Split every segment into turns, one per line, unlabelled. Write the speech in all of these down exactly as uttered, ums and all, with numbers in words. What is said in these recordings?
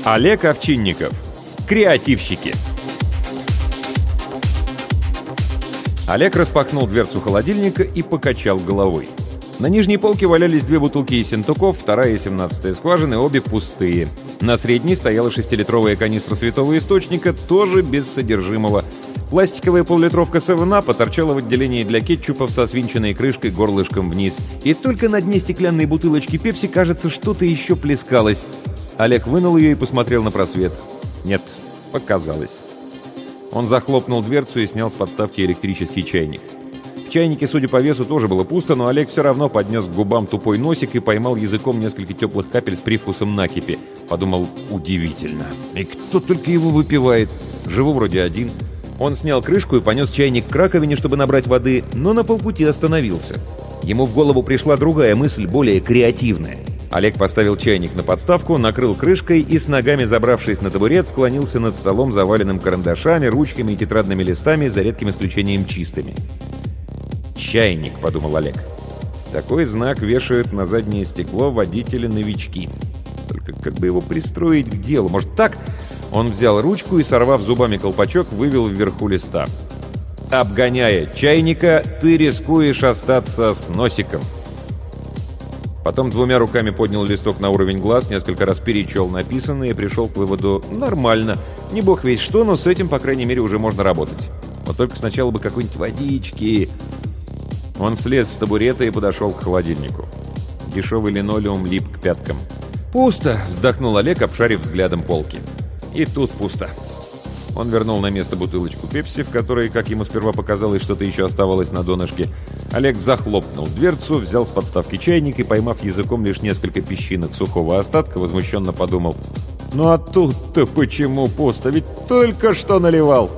Олег Овчинников. Креативщики. Олег распахнул дверцу холодильника и покачал головой. На нижней полке валялись две бутылки Ессентуков, вторая и семнадцатая скважины, обе пустые. На средней стояла шестилитровая канистра Святого Источника, тоже без содержимого. Пластиковая поллитровка севен-ап торчала в отделении для кетчупов со свинченной крышкой горлышком вниз. И только на дне стеклянной бутылочки пепси, кажется, что-то еще плескалось. Олег вынул ее и посмотрел на просвет. Нет, показалось. Он захлопнул дверцу и снял с подставки электрический чайник. В чайнике, судя по весу, тоже было пусто, но Олег все равно поднес к губам тупой носик и поймал языком несколько теплых капель с привкусом накипи. Подумал, удивительно. И кто только его выпивает? Живу вроде один. Он снял крышку и понес чайник к раковине, чтобы набрать воды, но на полпути остановился. Ему в голову пришла другая мысль, более креативная. Олег поставил чайник на подставку, накрыл крышкой и, с ногами забравшись на табурет, склонился над столом, заваленным карандашами, ручками и тетрадными листами, за редким исключением чистыми. «Чайник», — подумал Олег. «Такой знак вешают на заднее стекло водители-новички. Только как бы его пристроить к делу? Может, так?» Он взял ручку и, сорвав зубами колпачок, вывел вверху листа. «Обгоняя чайника, ты рискуешь остаться с носиком». Потом двумя руками поднял листок на уровень глаз, несколько раз перечел написанное и пришел к выводу: нормально, не бог весть что, но с этим, по крайней мере, уже можно работать. Вот только сначала бы какой-нибудь водички. Он слез с табурета и подошел к холодильнику. Дешевый линолеум лип к пяткам. «Пусто!» — вздохнул Олег, обшарив взглядом полки. И тут пусто. Он вернул на место бутылочку пепси, в которой, как ему сперва показалось, что-то еще оставалось на донышке. Олег захлопнул дверцу, взял с подставки чайник и, поймав языком лишь несколько песчинок сухого остатка, возмущенно подумал: «Ну а тут-то почему пусто? Ведь только что наливал!»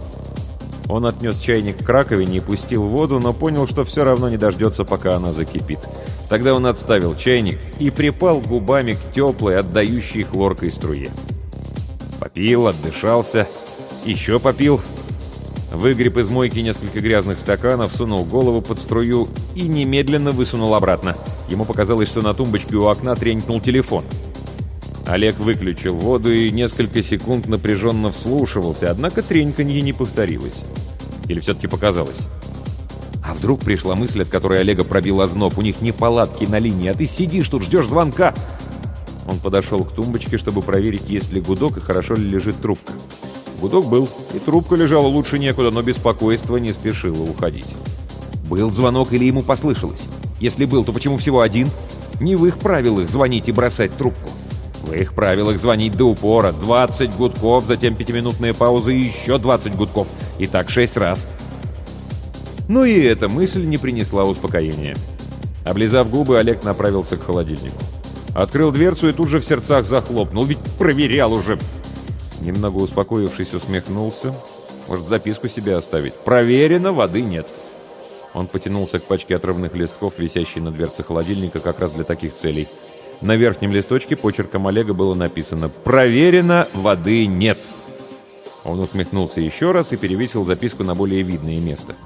Он отнес чайник к раковине и пустил воду, но понял, что все равно не дождется, пока она закипит. Тогда он отставил чайник и припал губами к теплой, отдающей хлоркой струе. Попил, отдышался, еще попил. Выгреб из мойки несколько грязных стаканов, сунул голову под струю и немедленно высунул обратно. Ему показалось, что на тумбочке у окна тренькнул телефон. Олег выключил воду и несколько секунд напряженно вслушивался, однако треньканье не повторилось. Или все-таки показалось? А вдруг пришла мысль, от которой Олега пробил озноб: у них неполадки на линии, а ты сидишь тут, ждешь звонка. Он подошел к тумбочке, чтобы проверить, есть ли гудок и хорошо ли лежит трубка. Гудок был, и трубка лежала лучше некуда, но беспокойство не спешило уходить. Был звонок или ему послышалось? Если был, то почему всего один? Не в их правилах звонить и бросать трубку. В их правилах звонить до упора. двадцать гудков, затем пятиминутная пауза и еще двадцать гудков. И так шесть раз. Но и эта мысль не принесла успокоения. Облизав губы, Олег направился к холодильнику. Открыл дверцу и тут же в сердцах захлопнул. Ведь проверял уже. Немного успокоившись, усмехнулся. Может, записку себе оставить? Проверено, воды нет. Он потянулся к пачке отрывных листков, висящей на дверце холодильника, как раз для таких целей. На верхнем листочке почерком Олега было написано: «Проверено, воды нет». Он усмехнулся еще раз и перевесил записку на более видное место.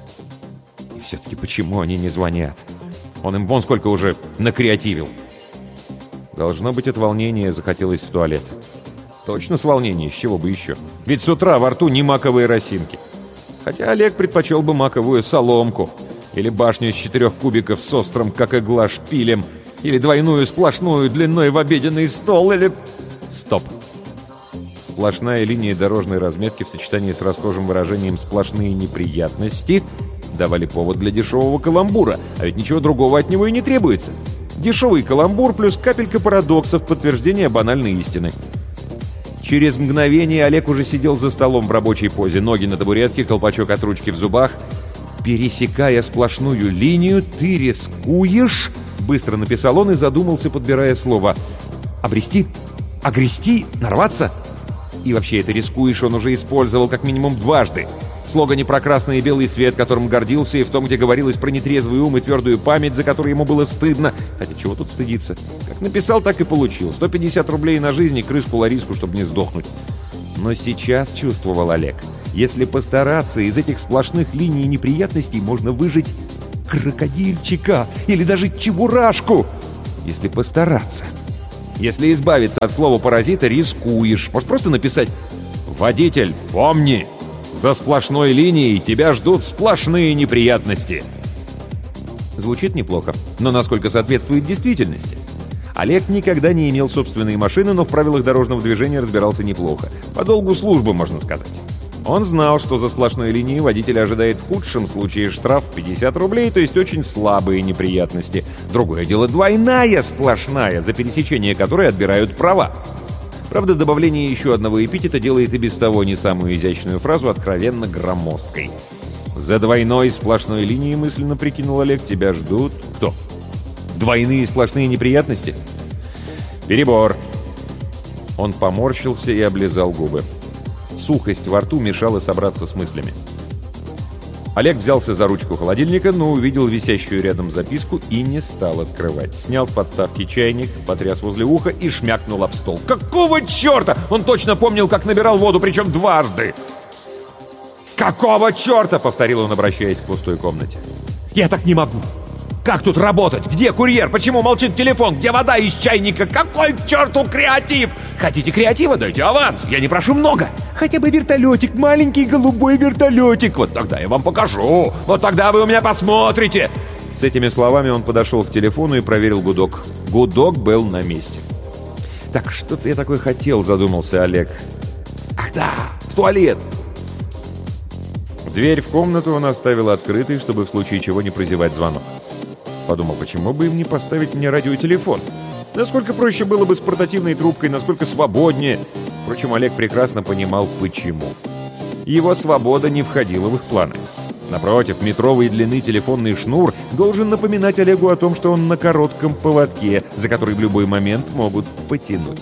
И все-таки почему они не звонят? Он им вон сколько уже накреативил. Должно быть, от волнения захотелось в туалет. Точно с волнения, с чего бы еще? Ведь с утра во рту не маковые росинки. Хотя Олег предпочел бы маковую соломку. Или башню из четырех кубиков с острым, как игла, шпилем. Или двойную сплошную длиной в обеденный стол. Или... Стоп. Сплошная линия дорожной разметки в сочетании с расхожим выражением «сплошные неприятности» давали повод для дешевого каламбура. А ведь ничего другого от него и не требуется. Дешевый каламбур плюс капелька парадокса в подтверждение банальной истины. Через мгновение Олег уже сидел за столом в рабочей позе, ноги на табуретке, колпачок от ручки в зубах. «Пересекая сплошную линию, ты рискуешь...» — быстро написал он и задумался, подбирая слово. «Обрести? Огрести? Нарваться?» И вообще, это «рискуешь» он уже использовал как минимум дважды. В слогане про красный и белый свет, которым гордился, и в том, где говорилось про нетрезвый ум и твердую память, за которую ему было стыдно. Хотя чего тут стыдиться? Как написал, так и получил. сто пятьдесят рублей на жизнь и крыску-лариску, чтобы не сдохнуть. Но сейчас чувствовал Олег, если постараться, из этих сплошных линий неприятностей можно выжить крокодильчика или даже чебурашку. Если постараться. Если избавиться от слова «паразита», рискуешь. Может просто написать: «Водитель, помни, за сплошной линией тебя ждут сплошные неприятности». Звучит неплохо, но насколько соответствует действительности? Олег никогда не имел собственной машины, но в правилах дорожного движения разбирался неплохо. По долгу службы, можно сказать. Он знал, что за сплошной линией водителя ожидает в худшем случае штраф пятьдесят рублей, то есть очень слабые неприятности. Другое дело двойная сплошная, за пересечение которой отбирают права. Правда, добавление еще одного эпитета делает и без того не самую изящную фразу откровенно громоздкой. «За двойной сплошной линией, — мысленно прикинул Олег, — тебя ждут кто? Двойные сплошные неприятности? Перебор!» Он поморщился и облизал губы. Сухость во рту мешала собраться с мыслями. Олег взялся за ручку холодильника, но увидел висящую рядом записку и не стал открывать. Снял с подставки чайник, потряс возле уха и шмякнул об стол. «Какого черта?» Он точно помнил, как набирал воду, причем дважды. «Какого черта?» — повторил он, обращаясь к пустой комнате. «Я так не могу! Как тут работать? Где курьер? Почему молчит телефон? Где вода из чайника? Какой к черту креатив? Хотите креатива? Дайте аванс! Я не прошу много! Хотя бы вертолетик, маленький голубой вертолетик! Вот тогда я вам покажу! Вот тогда вы у меня посмотрите!» С этими словами он подошел к телефону и проверил гудок. Гудок был на месте. «Так что-то я такое хотел», — задумался Олег. «Ах да, в туалет!» Дверь в комнату он оставил открытой, чтобы в случае чего не прозевать звонок. Подумал, почему бы им не поставить мне радиотелефон? Насколько проще было бы с портативной трубкой, насколько свободнее. Впрочем, Олег прекрасно понимал, почему. Его свобода не входила в их планы. Напротив, метровой длины телефонный шнур должен напоминать Олегу о том, что он на коротком поводке, за который в любой момент могут потянуть.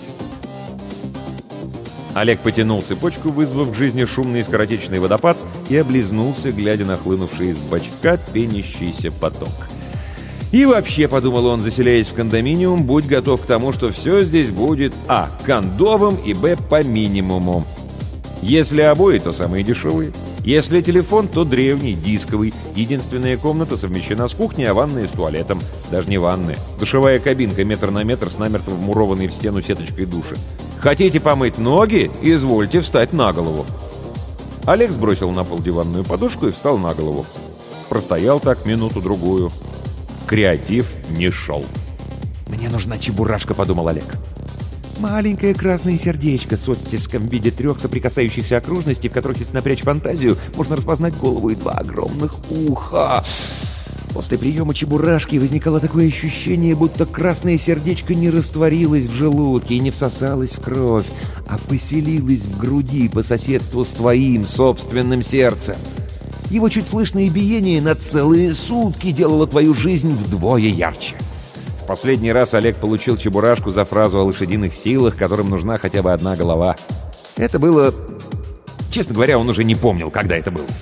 Олег потянул цепочку, вызвав к жизни шумный скоротечный водопад, и облизнулся, глядя на хлынувший из бачка пенящийся поток. И вообще, подумал он, заселяясь в кондоминиум, будь готов к тому, что все здесь будет а. кондовым и б. по минимуму. Если обои, то самые дешевые. Если телефон, то древний, дисковый. Единственная комната совмещена с кухней, а ванная с туалетом. Даже не ванная. Душевая кабинка метр на метр с намертво вмурованной в стену сеточкой душа. Хотите помыть ноги? Извольте встать на голову. Олег сбросил на пол диванную подушку и встал на голову. Простоял так минуту-другую. Креатив не шел. «Мне нужна чебурашка», — подумал Олег. Маленькое красное сердечко с оттиском в виде трех соприкасающихся окружностей, в которых, если напрячь фантазию, можно распознать голову и два огромных уха. После приема чебурашки возникало такое ощущение, будто красное сердечко не растворилось в желудке и не всосалось в кровь, а поселилось в груди по соседству с твоим собственным сердцем. Его чуть слышное биение на целые сутки делало твою жизнь вдвое ярче. В последний раз Олег получил чебурашку за фразу о лошадиных силах, которым нужна хотя бы одна голова. Это было... Честно говоря, он уже не помнил, когда это было.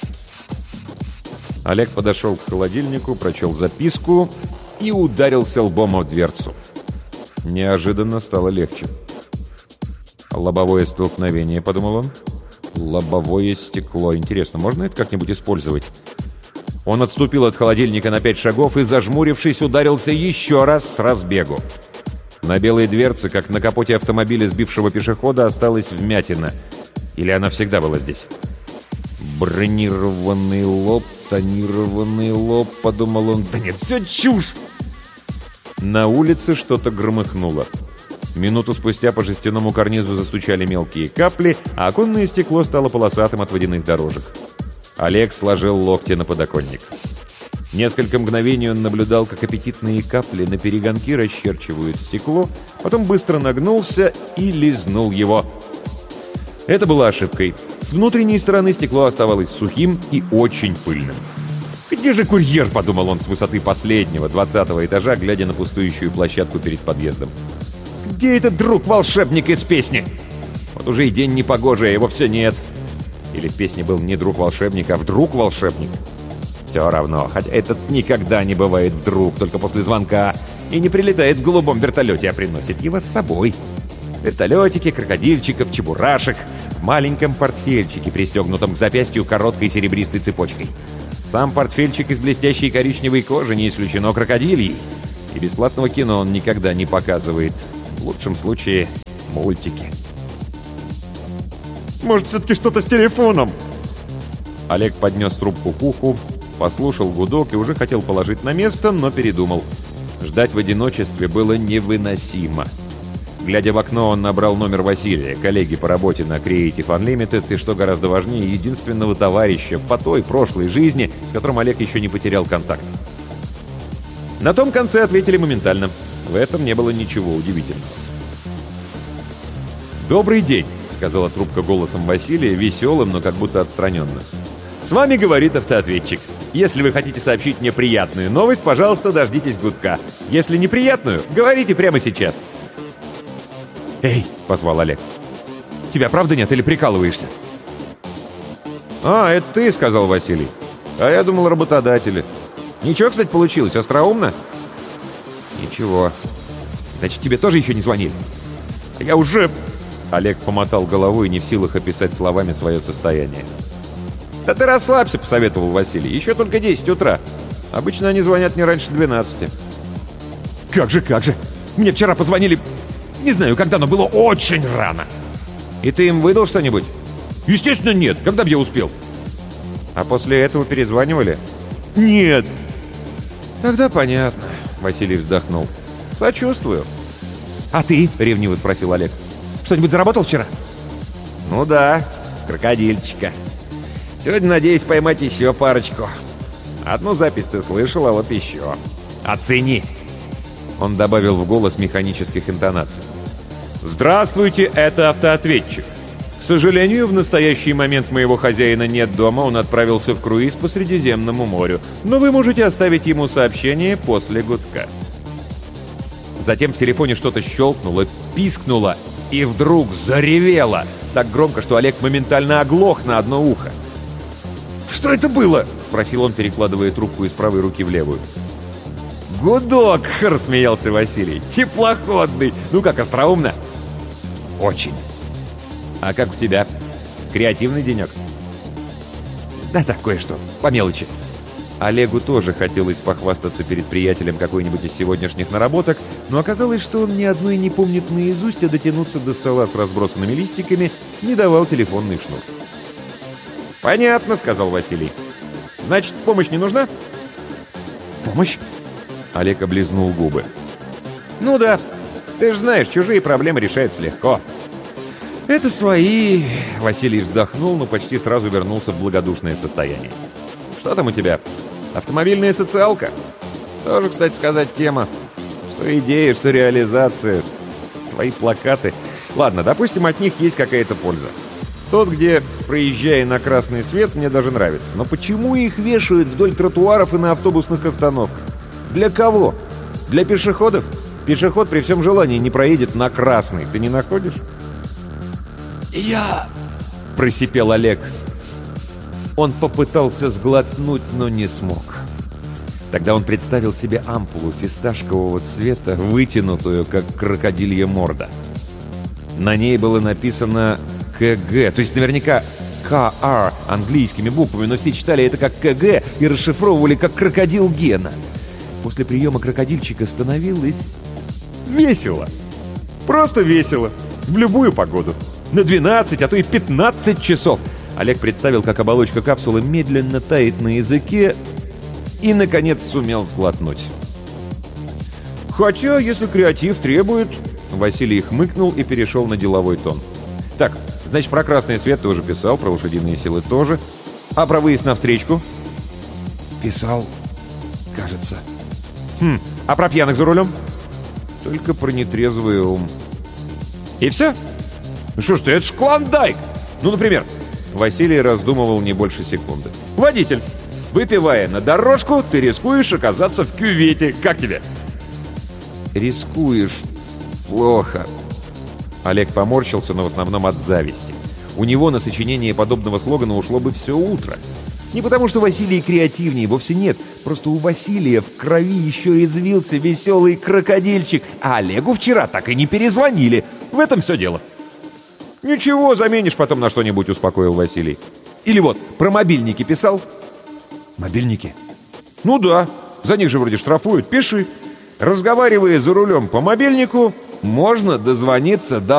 Олег подошел к холодильнику, прочел записку и ударился лбом в дверцу. Неожиданно стало легче. «Лобовое столкновение», — подумал он. «Лобовое стекло. Интересно, можно это как-нибудь использовать?» Он отступил от холодильника на пять шагов и, зажмурившись, ударился еще раз с разбегу. На белой дверце, как на капоте автомобиля сбившего пешехода, осталась вмятина. Или она всегда была здесь? «Бронированный лоб, тонированный лоб», — подумал он. «Да нет, все чушь!» На улице что-то громыхнуло. Минуту спустя по жестяному карнизу застучали мелкие капли, а оконное стекло стало полосатым от водяных дорожек. Олег сложил локти на подоконник. Несколько мгновений он наблюдал, как аппетитные капли на перегонки расчерчивают стекло, потом быстро нагнулся и лизнул его. Это было ошибкой. С внутренней стороны стекло оставалось сухим и очень пыльным. «Где же курьер?» — подумал он с высоты последнего, двадцатого этажа, глядя на пустующую площадку перед подъездом. «Где этот друг-волшебник из песни? Вот уже и день непогожий, а его все нет». Или в песне был не друг-волшебник, а вдруг-волшебник. Все равно, хотя этот никогда не бывает вдруг, только после звонка, и не прилетает в голубом вертолете, а приносит его с собой. Вертолетики, крокодильчиков, чебурашек в маленьком портфельчике, пристегнутом к запястью короткой серебристой цепочкой. Сам портфельчик из блестящей коричневой кожи, не исключено крокодильей. И бесплатного кино он никогда не показывает. В лучшем случае мультики.
Может, все-таки что-то с телефоном?
Олег поднес трубку к уху, послушал гудок и уже хотел положить на место, но передумал. Ждать в одиночестве было невыносимо. Глядя в окно, он набрал номер Василия, коллеги по работе на Creative Unlimited, и, что гораздо важнее, единственного товарища по той прошлой жизни, с которым Олег еще не потерял контакт. На том конце ответили моментально. В этом не было ничего удивительного. «Добрый день», — сказала трубка голосом Василия, веселым, но как будто отстраненным. «С вами говорит автоответчик. Если вы хотите сообщить мне приятную новость, пожалуйста, дождитесь гудка. Если неприятную, говорите прямо сейчас». «Эй!» — позвал Олег. «Тебя правда нет или прикалываешься?» «А, это ты», — сказал Василий. «А я думал, работодатели. Ничего, кстати, получилось. Остроумно?» «Ничего. Значит, тебе тоже еще не звонили?» «Я уже...» Олег помотал головой, не в силах описать словами свое состояние. «Да ты расслабься», — посоветовал Василий. «Еще только десять утра. Обычно они звонят не раньше двенадцати». «Как же, как же! Мне вчера позвонили... Не знаю, когда, но было очень рано». «И ты им выдал что-нибудь?» «Естественно, нет. Когда бы я успел?» «А после этого перезванивали?» «Нет». «Тогда понятно», — Василий вздохнул. «Сочувствую». «А ты?» — ревниво спросил Олег. «Что-нибудь заработал вчера?» «Ну да, крокодильчика. Сегодня надеюсь поймать еще парочку. Одну запись ты слышал, а вот еще. Оцени!» Он добавил в голос механических интонаций. «Здравствуйте, это автоответчик. К сожалению, в настоящий момент моего хозяина нет дома, он отправился в круиз по Средиземному морю, но вы можете оставить ему сообщение после гудка». Затем в телефоне что-то щелкнуло, пискнуло и вдруг заревело, так громко, что Олег моментально оглох на одно ухо. «Что это было?» — спросил он, перекладывая трубку из правой руки в левую. «Гудок!» — рассмеялся Василий. «Теплоходный! Ну как, остроумно?» «Очень!» «А как у тебя? Креативный денек?» «Да так, кое-что. По мелочи». Олегу тоже хотелось похвастаться перед приятелем какой-нибудь из сегодняшних наработок, но оказалось, что он ни одной не помнит наизусть, а дотянуться до стола с разбросанными листиками не давал телефонный шнур. «Понятно», — сказал Василий. «Значит, помощь не нужна?» «Помощь?» Олег облизнул губы. «Ну да, ты же знаешь, чужие проблемы решаются легко». «Это свои...» — Василий вздохнул, но почти сразу вернулся в благодушное состояние. «Что там у тебя? Автомобильная социалка?» «Тоже, кстати сказать, тема. Что идея, что реализация. Твои плакаты. Ладно, допустим, от них есть какая-то польза. Тот, где, проезжая на красный свет, мне даже нравится. Но почему их вешают вдоль тротуаров и на автобусных остановках? Для кого? Для пешеходов? Пешеход при всем желании не проедет на красный. Ты не находишь?» «Я...» — просипел Олег. Он попытался сглотнуть, но не смог. Тогда он представил себе ампулу фисташкового цвета, вытянутую, как крокодилья морда. На ней было написано «КГ», то есть наверняка «КР» английскими буквами, но все читали это как «КГ» и расшифровывали как «крокодил Гена». После приема крокодильчика становилось весело. Просто весело. В любую погоду. На двенадцать, а то и пятнадцать часов. Олег представил, как оболочка капсулы медленно тает на языке и, наконец, сумел сглотнуть. «Хотя, если креатив требует...» Василий хмыкнул и перешел на деловой тон. «Так, значит, про красный свет ты уже писал, про лошадиные силы тоже. А про выезд на встречку?» «Писал, кажется». «Хм, а про пьяных за рулем?» «Только про нетрезвый ум». «И все? Ну что ж ты, это ж клондайк! Ну, например...» Василий раздумывал не больше секунды. «Водитель, выпивая на дорожку, ты рискуешь оказаться в кювете. Как тебе?» «Рискуешь. Плохо». Олег поморщился, но в основном от зависти. У него на сочинение подобного слогана ушло бы все утро. Не потому, что Василий креативнее, вовсе нет. Просто у Василия в крови еще извился веселый крокодильчик, а Олегу вчера так и не перезвонили. В этом все дело. «Ничего, заменишь потом на что-нибудь», — успокоил Василий. «Или вот, про мобильники писал?» «Мобильники?» «Ну да, за них же вроде штрафуют. Пиши. Разговаривая за рулем по мобильнику, Можно дозвониться до